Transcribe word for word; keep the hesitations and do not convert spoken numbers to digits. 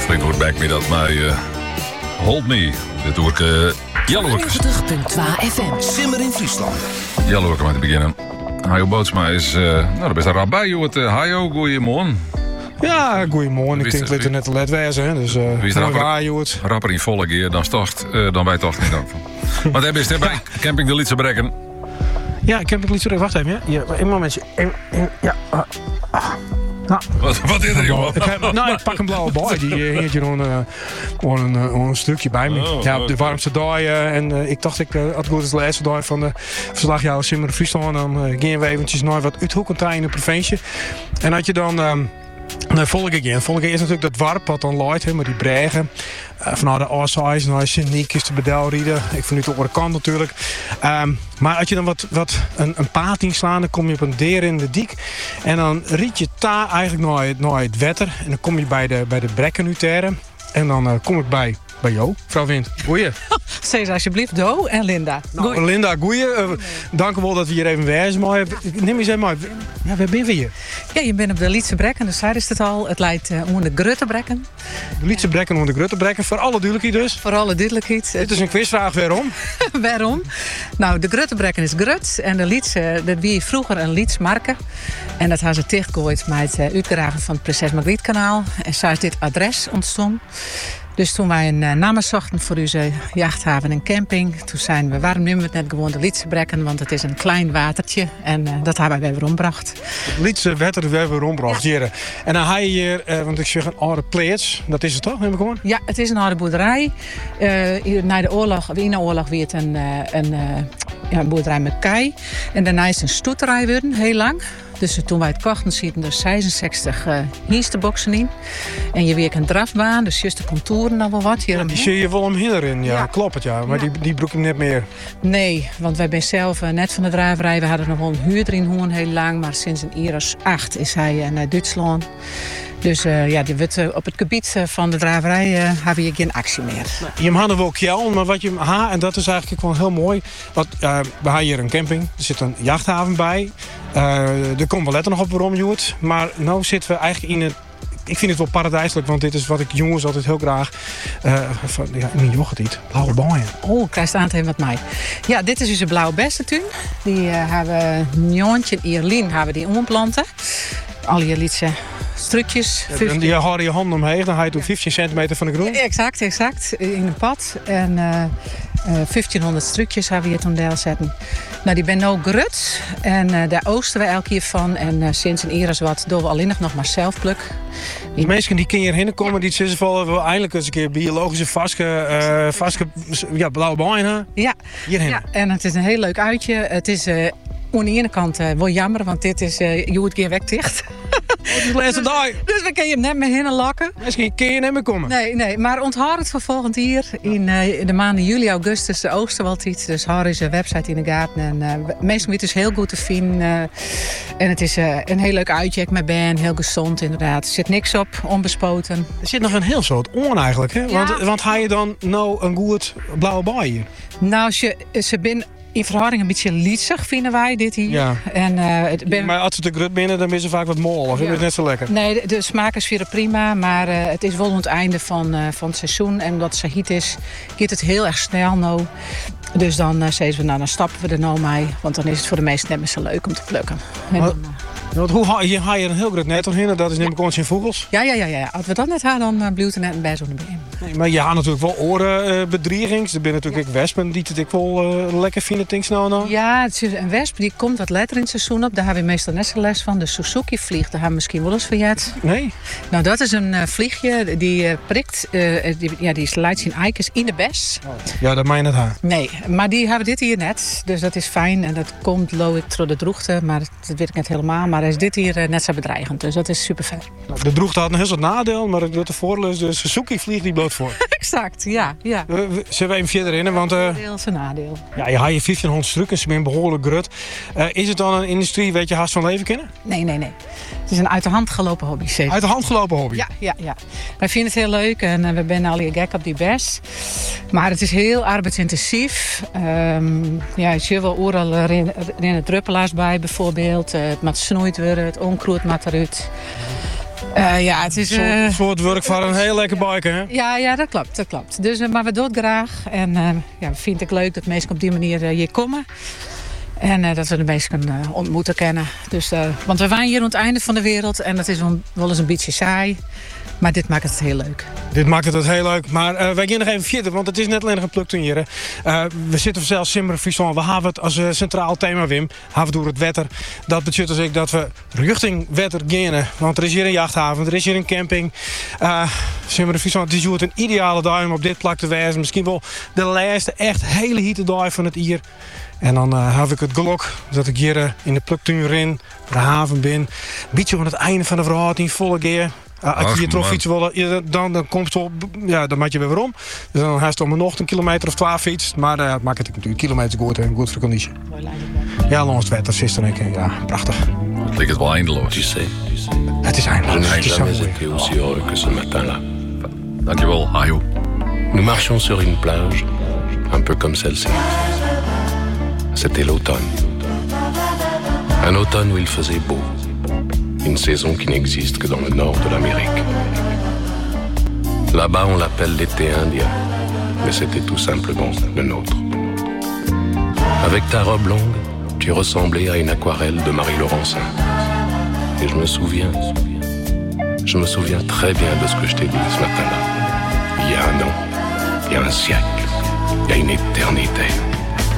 Fleetwood Mac met dat, maar uh, Hold Me. Dit doe ik uh, Jellowerke. negentig komma twee F M. Simmer in Friesland. Jellowerke met te beginnen. Hajo Bootsma is, uh, nou, daar best een rap bij, joh. Het uh, Hajo, goeiemorgen. Ja, goeiemorgen. Ik denk dat het het net te let wezen, hè. Dus uh, wie is de rapper, Hajo het. rapper in volle keer, dan stocht, uh, dan wij toch niet dan. Maar daar is erbij. Camping de Lietse Brekken. Ja, ik heb het liedje. Wacht even, ja. Ja, een momentje. Een, een, ja. Uh, ah. Nou, Wat, wat is er, joh? ik heb, nou, ik pak een blauwe boy. Die uh, hing hier gewoon uh, een, uh, een stukje bij me. Oh, ja, op de oh. warmste dag. Uh, en uh, ik dacht, ik uh, had goed als de laatste dag van de verslagjouwer Simmer in Friesland. Dan uh, gingen we eventjes naar wat uithoeken in de provincie. En had je dan... Um, Nee, volg ik in. Volg ik is natuurlijk dat warp wat dan luidt, maar die bregen. Uh, vanuit de Oorsize, naar Sint-Niek is de bedelrieden. Ik vanuit de andere kant natuurlijk. Um, maar als je dan wat, wat een, een paad inslaan, dan kom je op een deer in de dik. En dan riet je ta eigenlijk naar het, naar het wetter. En dan kom je bij de, bij de brekken uteren. En dan uh, kom ik bij... Bij Jo, vrouw Wind. Goeie. Zeg alsjeblieft, Do en Linda. Nou, Linda, goeie. Uh, dank u wel dat we hier even wezen. Maar neem eens even maar. Ja, waar ben we hier? Ja, je bent op de Lietse Brekken, dus daar is het al. Het leidt uh, onder de Gruttebrekken. De Lietse Brekken onder de Gruttebrekken. Voor alle duidelijkheid dus. Voor alle duidelijkheid. Dit is een quizvraag, waarom? Waarom? Nou, de Gruttebrekken is Grut. En de Lietse, dat wie vroeger een Lietsmarke. En dat hebben ze teruggegooid met het uh, uitgraven van het Prinses Margrietkanaal. En zo is dit adres ontstaan. Dus toen wij een uh, naam zochten voor onze jachthaven en camping, toen zijn we, waarom nemen we het net gewoon de Lietse Brekken? Want het is een klein watertje en uh, dat hebben wij weer ombracht. Lietse wetter weer weer ombracht, ja. Hier. En dan ga je hier, uh, want ik zeg een oude plaats, dat is het toch, neem ik gewoon? Ja, het is een oude boerderij. Uh, na de oorlog, in de oorlog werd het een, uh, een, uh, ja, een boerderij met kei. En daarna is het een stoeterij geworden, heel lang. Dus toen wij het kochten, zitten er zesenzestig uh, hiestenboksen in. En je weer een drafbaan, dus juist de contouren nog wel wat. Hier Ja, die zie je wel omheen in, ja, ja. klopt het, ja. Maar Ja. die, die broek je niet meer. Nee, want wij zijn zelf uh, net van de draverij. We hadden nog wel een huurder in Hoorn heel lang. Maar sinds een jaar of acht is hij uh, naar Duitsland. Dus uh, ja, die wordt, uh, op het gebied uh, van de draverij uh, hebben we geen actie meer. Je hebt wel kjel, maar wat je ha en dat is eigenlijk wel heel mooi. Want uh, we hebben hier een camping, er zit een jachthaven bij. Uh, er komt wel letter nog op waarom, Joert. Maar nu zitten we eigenlijk in het. Ik vind het wel paradijselijk, want dit is wat ik jongens altijd heel graag. Uh, van, ja, in yoghurt eet. Blauwe baaien. Oh, ik krijg het aan met mij. Ja, dit is onze blauwe bestentuin. Die uh, hebben Njontje en Ierlien hebben die omplanten. Al je lietse strutjes. En die houden je handen omheen, dan ga je tot vijftien centimeter van de groen. Exact, exact. In een pad. En uh, uh, vijftienhonderd strutjes hebben we hier toen deel zetten. Nou, die ben nou grut. En uh, daar oosten we elke keer van. En uh, sinds een eer is wat doen we alleen nog maar zelf pluk. Die mensen die hierheen komen, die zitten wel wel eindelijk eens een keer biologische vaske, uh, vaske ja, blauwe baaien. Ja. Hierheen. Ja, en het is een heel leuk uitje. Het is uh, aan de ene kant uh, wel jammer, want dit is uh, je wordt keer wegdicht. Oh, de laatste dag. Dus we kunnen hem net meer heen lokken. Misschien kun je niet meer komen. Nee, nee, maar onthoud het voor volgend jaar. In uh, de maanden juli, augustus, de oosterwaldtijd. Dus hou eens een website in de gaten. En uh, meestal is het heel goed te vinden. Uh, en het is uh, een heel leuk uitje met ben, heel gezond inderdaad. Er zit niks op, onbespoten. Er zit nog een heel soort on eigenlijk, hè? Ja. Want, want ga je dan nou een goed blauwe baai hier? Nou, ze, ze ben in verhouding een beetje lietsig, vinden wij dit hier. Ja. En, uh, het ben... Maar als ze te grut binnen, dan is ze vaak wat mol. Of Ja. is het net zo lekker? Nee, de, de smaak is weer prima, maar uh, het is wel aan het einde van, uh, van het seizoen. En omdat het Sahit is, gaat het heel erg snel nou. Dus dan uh, zeggen we, nou dan stappen we er nou mee. Want dan is het voor de meesten net meer zo leuk om te plukken. En Maar- dan, uh, Want hoe ha je, ga je een heel groot net omheen? Dat is neem ik ons in vogels. ja, ja, ja, ja. Als we dat net hadden, dan uh, blijft er net een bij zo'n been. Nee, maar je gaat natuurlijk wel orenbedreigings. Er zijn natuurlijk ook wespen die het ik wel uh, lekker vinden, denk nou nou. Ja, het is een wesp die komt wat later in het seizoen op. Daar hebben we meestal net zo les van. De Suzuki-vlieg, daar hebben we misschien wel eens verjet. Nee? Nou, dat is een uh, vliegje die uh, prikt. Uh, die, ja, die sluit zijn eikens in de bes. Ja, dat meen je net haar. Nee, maar die hebben dit hier net. Dus dat is fijn. En dat komt, geloof ik, door de droogte. Maar dat weet ik niet helemaal. Maar is dit hier uh, net zo bedreigend. Dus dat is super fijn. De droegte had een heel soort nadeel, maar het wordt de voordeel is de Suzuki vliegt die bloot voor. Exact, ja. ja. We- we- Zullen we even verder in? Want uh, Nadeel is een nadeel. ja, je had je vijftienhonderd stukken, ze zijn behoorlijk grut. Uh, is het dan een industrie, weet je, haast van leven kennen? Nee, nee, nee. Het is een uit de hand gelopen hobby. Zeker. Uit de hand gelopen hobby. Ja, ja, ja. Wij vinden het heel leuk en uh, we zijn al hier gek op die bes. Maar het is heel arbeidsintensief. Um, ja, je ziet wel overal rennen druppelaars bij bijvoorbeeld. Uh, het moet snoeid worden, het onkruid moet eruit. Uh, ja, het is... Een Uh, soort, soort werk voor een heel lekker biken, hè? Ja, ja, dat klopt, dat klopt. Dus, uh, maar we doen het graag. En uh, ja, vind ik leuk dat mensen op die manier uh, hier komen. En uh, dat we de mensen kunnen uh, ontmoeten kennen. Dus, uh, want we waren hier aan het einde van de wereld. En dat is wel, wel eens een beetje saai. Maar dit maakt het heel leuk. Dit maakt het heel leuk. Maar uh, wij gaan nog even verder, want het is net alleen nog een pluktuin hier. Uh, we zitten zelfs Simmer Friesland. We hebben het als uh, centraal thema, Wim. Hebben door het wetter. Dat betekent dus ik dat we richting wetter gaan. Want er is hier een jachthaven, er is hier een camping. Uh, Simmer Friesland, het is hier een ideale dag om op dit plak te wijzen. Misschien wel de laatste echt hele hitte dag van het hier. En dan uh, heb ik het geluk dat ik hier uh, in de pluktuin rin, de haven ben. Een beetje aan het einde van de verhouding, volle keer. Uh, als je hier trof fietsen wil, dan, dan komt het op, ja, dan maak je weer weer om. Dus dan haast om nog een kilometer of twaalf fiets. Maar uh, maakt het natuurlijk kilometer goed en goed voor de conditie. Ja, langs het wetter, is dan ik, ja, prachtig. Het ligt wel eindeloos. Tu sais, Het is eindeloos. je Het n'ai is zo jamais mooi. été aussi heureux que ce matin-là. Dankjewel, Hajo. Nous marchions sur une plage, un peu comme celle-ci. C'était l'automne. Un automne où il faisait beau. Une saison qui n'existe que dans le nord de l'Amérique. Là-bas, on l'appelle l'été indien, mais c'était tout simplement le nôtre. Avec ta robe longue, tu ressemblais à une aquarelle de Marie Laurencin. Et je me souviens, je me souviens très bien de ce que je t'ai dit ce matin-là. Il y a un an, il y a un siècle, il y a une éternité.